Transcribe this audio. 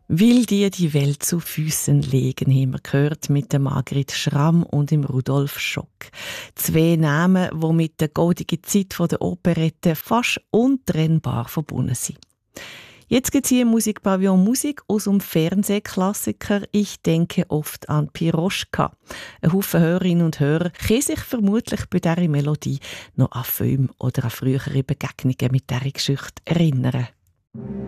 Will dir die Welt zu Füßen legen, haben wir gehört mit der Margrit Schramm und dem Rudolf Schock. Zwei Namen, die mit der goldigen Zeit der Operette fast untrennbar verbunden sind. Jetzt gibt es hier im Musikpavillon Musik aus dem Fernsehklassiker «Ich denke oft an Piroschka». Ein Haufen Hörerinnen und Hörer können sich vermutlich bei dieser Melodie noch an Filme oder an frühere Begegnungen mit dieser Geschichte erinnern.